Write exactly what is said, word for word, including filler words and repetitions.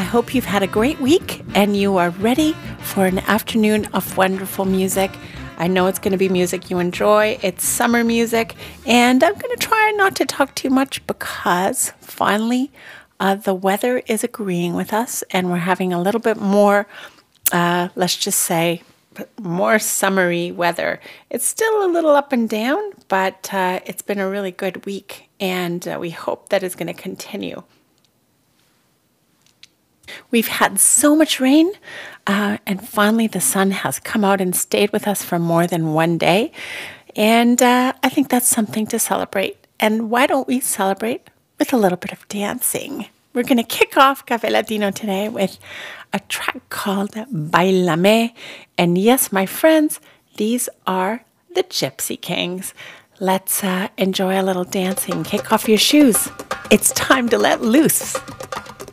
hope you've had a great week and you are ready for an afternoon of wonderful music. I know it's going to be music you enjoy. It's summer music, and I'm going to try not to talk too much because finally uh, the weather is agreeing with us and we're having a little bit more, uh, let's just say, more summery weather. It's still a little up and down, but uh, it's been a really good week, and uh, we hope that it's going to continue. We've had so much rain, uh, and finally the sun has come out and stayed with us for more than one day. And uh, I think that's something to celebrate. And why don't we celebrate with a little bit of dancing? We're going to kick off Café Latino today with a track called Bailame. And yes, my friends, these are the Gypsy Kings. Let's uh, enjoy a little dancing. Kick off your shoes. It's time to let loose.